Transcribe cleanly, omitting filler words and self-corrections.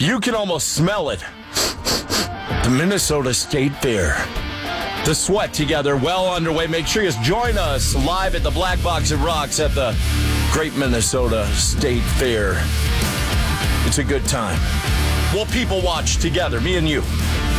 You can almost smell it. The Minnesota State Fair. The sweat together, well underway. Make sure you join us live at the Black Box at Rocks at the Great Minnesota State Fair. It's a good time. We'll people watch together, me and you.